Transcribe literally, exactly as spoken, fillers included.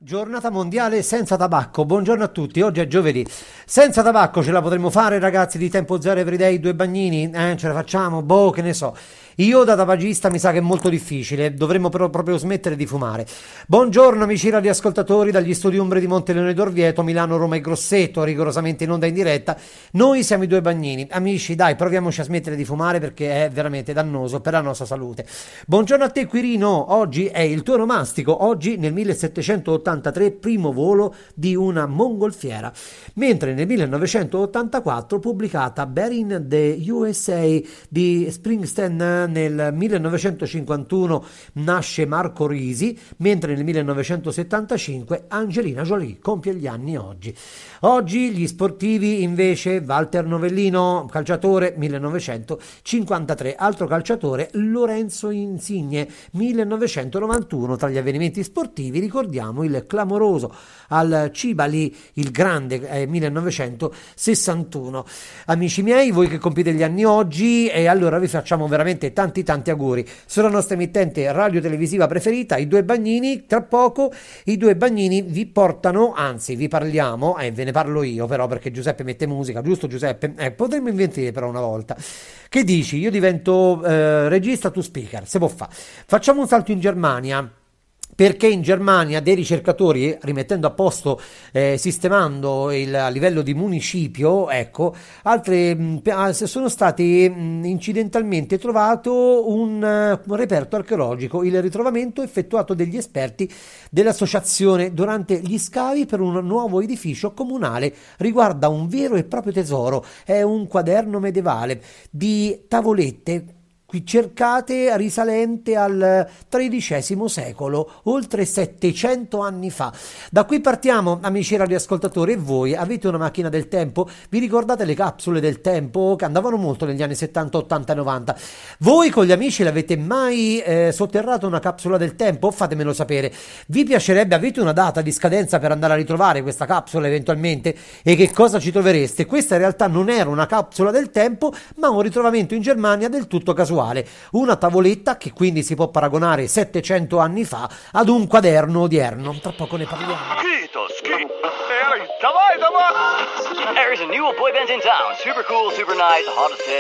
Giornata mondiale senza tabacco, buongiorno a tutti, oggi è giovedì. Senza tabacco ce la potremmo fare ragazzi di Tempo Zero Everyday, due bagnini? Eh, ce la facciamo? Boh, che ne so. Io da tabagista mi sa che è molto difficile, dovremmo però proprio smettere di fumare. Buongiorno amici radioascoltatori dagli studi Umbre di Monteleone d'Orvieto, Milano, Roma e Grosseto, rigorosamente in onda in diretta. Noi siamo i due bagnini. Amici, dai, proviamoci a smettere di fumare perché è veramente dannoso per la nostra salute. Buongiorno a te Quirino, oggi è il tuo onomastico, oggi nel millesettecentottantatré primo volo di una mongolfiera, mentre nel millenovecentottantaquattro pubblicata Buried in the U S A di Springsteen. Nel millenovecentocinquantuno nasce Marco Risi, mentre nel millenovecentosettantacinque Angelina Jolie compie gli anni oggi. Oggi gli sportivi invece: Walter Novellino, calciatore, millenovecentocinquantatré, altro calciatore Lorenzo Insigne, millenovecentonovantuno. Tra gli avvenimenti sportivi ricordiamo il clamoroso al Cibali, il grande, eh, millenovecentosessantuno. Amici miei, voi che compite gli anni oggi, e allora vi facciamo veramente tanti tanti auguri sulla nostra emittente radio-televisiva preferita, i due bagnini. Tra poco i due bagnini vi portano, anzi vi parliamo, e eh, ve ne parlo io però perché Giuseppe mette musica, giusto Giuseppe? Eh, potremmo inventare però una volta. Che dici? Io divento eh, regista, tu speaker, se può fare. Facciamo un salto in Germania, perché in Germania dei ricercatori, rimettendo a posto, eh, sistemando il, a livello di municipio, ecco, altre mh, sono stati mh, incidentalmente trovato un, uh, un reperto archeologico, il ritrovamento effettuato dagli esperti dell'associazione durante gli scavi per un nuovo edificio comunale, riguarda un vero e proprio tesoro, è un quaderno medievale di tavolette qui cercate risalente al tredicesimo secolo, oltre settecento anni fa. Da qui partiamo, amici radioascoltatori, e voi avete una macchina del tempo? Vi ricordate le capsule del tempo che andavano molto negli anni settanta, ottanta e novanta? Voi con gli amici l'avete mai eh, sotterrato una capsula del tempo? Fatemelo sapere. Vi piacerebbe, avete una data di scadenza per andare a ritrovare questa capsula eventualmente? E che cosa ci trovereste? Questa in realtà non era una capsula del tempo, ma un ritrovamento in Germania del tutto casuale. Una tavoletta che quindi si può paragonare settecento anni fa ad un quaderno odierno. Tra poco ne parliamo. Schito, schito. Vai, vai. There is a new boy band in town. Super cool, super nice, the hottest hit.